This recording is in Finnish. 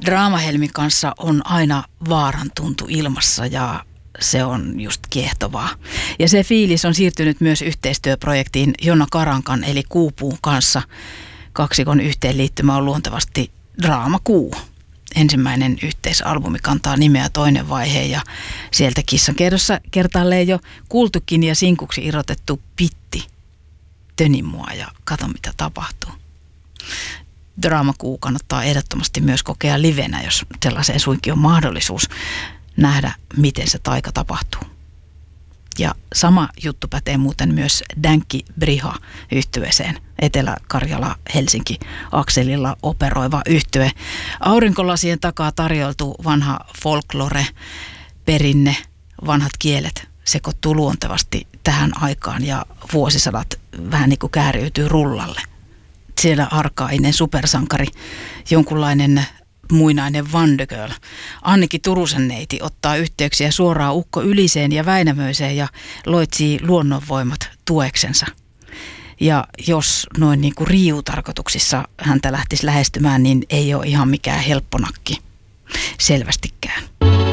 Draamahelmin kanssa on aina vaaran tuntu ilmassa ja se on just kiehtovaa. Ja se fiilis on siirtynyt myös yhteistyöprojektiin Jonna Karankan eli Kuupuun kanssa. Kaksikon yhteenliittymä on luontevasti Draama Kuu. Ensimmäinen yhteisalbumi kantaa nimeä Toinen vaihe ja sieltä Kissan kerrossa kertaalleen jo kuultukin ja sinkuksi irrotettu Pitti. Töni mua ja kato mitä tapahtuu. Draama Kuu kannattaa ehdottomasti myös kokea livenä, jos sellaiseen suinkin on mahdollisuus nähdä, miten se taika tapahtuu. Ja sama juttu pätee muuten myös Dänkki Briha -yhtyeeseen. Etelä-Karjala-Helsinki-akselilla operoiva yhtye. Aurinkolasien takaa tarjoltu vanha folklore-perinne, vanhat kielet sekoittuu luontevasti tähän aikaan ja vuosisadat vähän niin kuin kääriytyy rullalle. Siellä arkainen supersankari, jonkunlainen muinainen Wonder-girl. Anniki Turusen neiti ottaa yhteyksiä suoraan Ukko Yliseen ja Väinämöiseen ja loitsii luonnonvoimat tueksensa. Ja jos noin niin kuin riiutarkoituksissa häntä lähtisi lähestymään, niin ei ole ihan mikään helpponakki selvästikään.